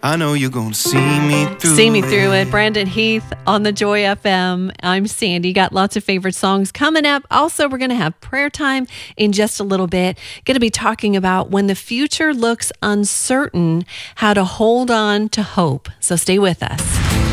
I know you're gonna see me through See me through it. Brandon Heath on the Joy FM. I'm Sandy. Got lots of favorite songs coming up. Also, we're going to have prayer time in just a little bit. Going to be talking about when the future looks uncertain, how to hold on to hope. So stay with us.